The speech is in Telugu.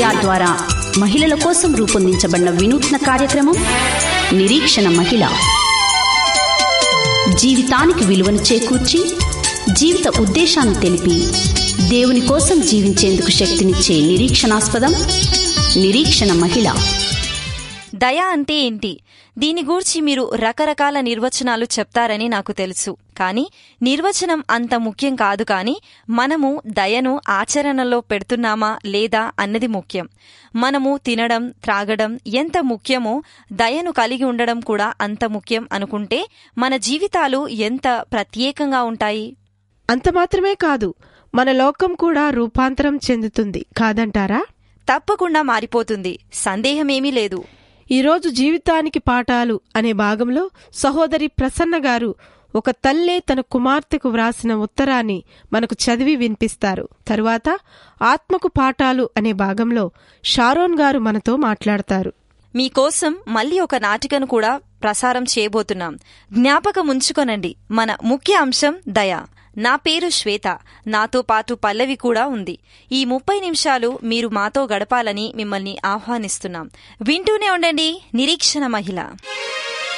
దయా ద్వారా మహిళల కోసం రూపొందించబడిన వినూత్న కార్యక్రమం నిరీక్షణ మహిళ. జీవితానికి విలువను చేకూర్చి జీవిత ఉద్దేశాన్ని తెలిపి దేవుని కోసం జీవించేందుకు శక్తినిచ్చే నిరీక్షణాస్పదం నిరీక్షణ మహిళ. దయ అంటే ఏంటి? దీని గూర్చి మీరు రకరకాల నిర్వచనాలు చెప్తారని నాకు తెలుసు. కానీ నిర్వచనం అంత ముఖ్యం కాదు. కానీ మనము దయను ఆచరణలో పెడుతున్నామా లేదా అన్నది ముఖ్యం. మనము తినడం త్రాగడం ఎంత ముఖ్యమో దయను కలిగి ఉండడం కూడా అంత ముఖ్యం అనుకుంటే మన జీవితాలు ఎంత ప్రత్యేకంగా ఉంటాయి. అంత మాత్రమే కాదు, మన లోకం కూడా రూపాంతరం చెందుతుంది కాదంటారా? తప్పకుండా మారిపోతుంది, సందేహమేమీ లేదు. ఈరోజు జీవితానికి పాఠాలు అనే భాగంలో సహోదరి ప్రసన్న గారు ఒక తల్లే తన కుమార్తెకు వ్రాసిన ఉత్తరాన్ని మనకు చదివి వినిపిస్తారు. తరువాత ఆత్మకు పాఠాలు అనే భాగంలో షారోన్ గారు మనతో మాట్లాడతారు. మీకోసం మళ్ళీ ఒక నాటికను కూడా ప్రసారం చేయబోతున్నాం. జ్ఞాపకం ఉంచుకొనండి, మన ముఖ్య అంశం దయ. నా పేరు శ్వేత, నాతో పాటు పల్లవి కూడా ఉంది. ఈ 30 నిమిషాలు మీరు మాతో గడపాలని మిమ్మల్ని ఆహ్వానిస్తున్నాం. వింటూనే ఉండండి నిరీక్షణ మహిళ.